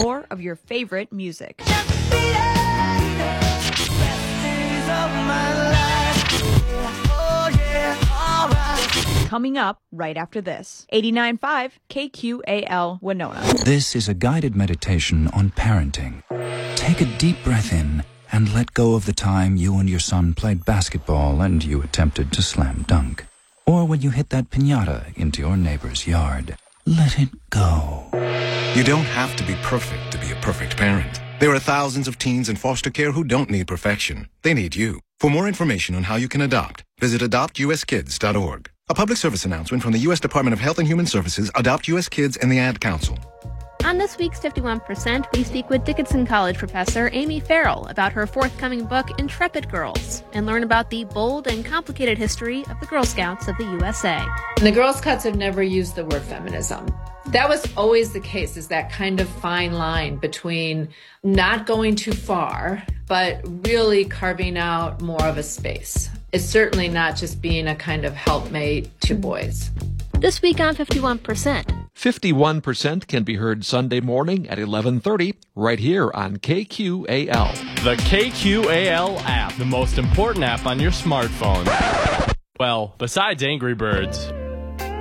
more of your favorite music. Coming up right after this. 89.5 KQAL Winona. This is a guided meditation on parenting. Take a deep breath in and let go of the time you and your son played basketball and you attempted to slam dunk. Or when you hit that piñata into your neighbor's yard. Let it go. You don't have to be perfect to be a perfect parent. There are thousands of teens in foster care who don't need perfection. They need you. For more information on how you can adopt, visit adoptuskids.org. A public service announcement from the U.S. Department of Health and Human Services, Adopt U.S. Kids, and the Ad Council. On this week's 51%, we speak with Dickinson College professor Amy Farrell about her forthcoming book, Intrepid Girls, and learn about the bold and complicated history of the Girl Scouts of the USA. The Girl Scouts have never used the word feminism. That was always the case, is that kind of fine line between not going too far, but really carving out more of a space. It's certainly not just being a kind of helpmate to boys. This week on 51%. 51% can be heard Sunday morning at 11:30 right here on KQAL. The KQAL app, the most important app on your smartphone. Well, besides Angry Birds.